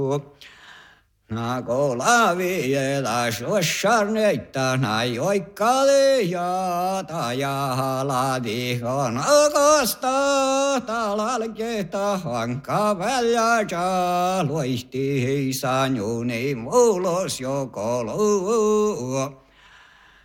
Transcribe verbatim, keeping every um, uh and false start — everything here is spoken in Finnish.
Na kola vielä suosarneita na joikkale ja tajaladi hanakasta talalketa hanka välja loisti sanjuni mulos jokolo.